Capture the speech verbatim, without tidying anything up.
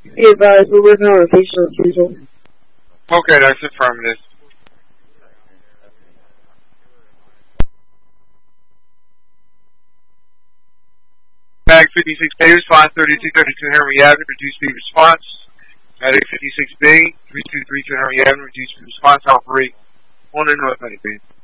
Be advised, we're working on a patient refusal. Okay, that's affirmative. Medic fifty-six B, response thirty-two thirty-two Henry Avenue, reduced speed response. Medic fifty-six B, three two three two Henry Avenue, reduced speed response, operate on the north Medic B.